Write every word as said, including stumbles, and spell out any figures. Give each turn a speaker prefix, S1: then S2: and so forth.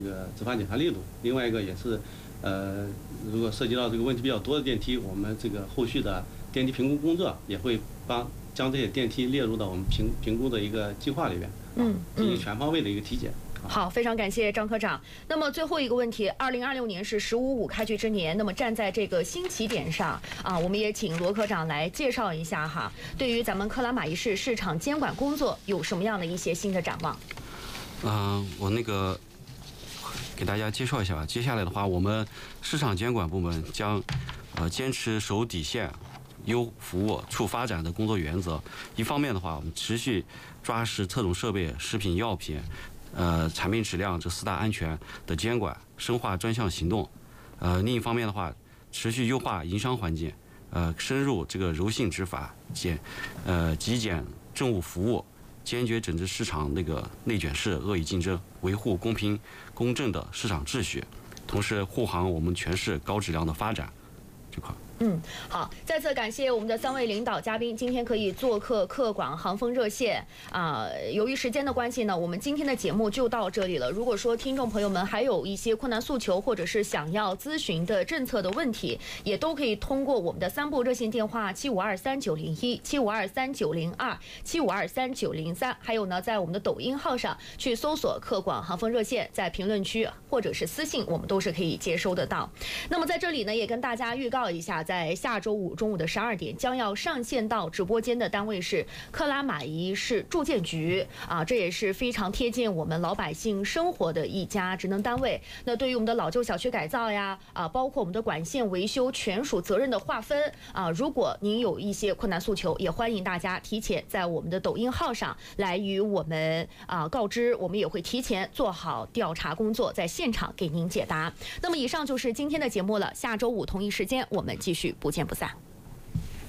S1: 这个执法检查力度。另外一个也是，呃，如果涉及到这个问题比较多的电梯，我们这个后续的电梯评估工作也会帮将这些电梯列入到我们评评估的一个计划里边，嗯，进行全方位的一个体检。
S2: 好，非常感谢张科长。那么最后一个问题，二零二六年是“十五五”开局之年，那么站在这个新起点上啊，我们也请罗科长来介绍一下哈，对于咱们克拉玛依市市场监管工作有什么样的一些新的展望？
S3: 嗯、呃，我那个给大家介绍一下吧。接下来的话，我们市场监管部门将呃坚持守底线、优服务、促发展的工作原则。一方面的话，我们持续抓实特种设备、食品药品。呃，产品质量这四大安全的监管，深化专项行动。呃，另一方面的话，持续优化营商环境，呃，深入这个柔性执法，减呃极简政务服务，坚决整治市场那个内卷式恶意竞争，维护公平公正的市场秩序，同时护航我们全市高质量的发展这块。
S2: 嗯，好，再次感谢我们的三位领导嘉宾，今天可以做客客广航风热线啊、呃。由于时间的关系呢，我们今天的节目就到这里了。如果说听众朋友们还有一些困难诉求，或者是想要咨询的政策的问题，也都可以通过我们的三部热线电话七五二三九零一、七五二三九零二、七五二三九零三，还有呢，在我们的抖音号上去搜索客广航风热线，在评论区或者是私信，我们都是可以接收得到。那么在这里呢，也跟大家预告一下。在下周五中午的十二点，将要上线到直播间的单位是克拉玛依市住建局啊，这也是非常贴近我们老百姓生活的一家职能单位。那对于我们的老旧小区改造呀，啊，包括我们的管线维修权属责任的划分啊，如果您有一些困难诉求，也欢迎大家提前在我们的抖音号上来与我们啊告知，我们也会提前做好调查工作，在现场给您解答。那么以上就是今天的节目了，下周五同一时间我们继续。不见不散。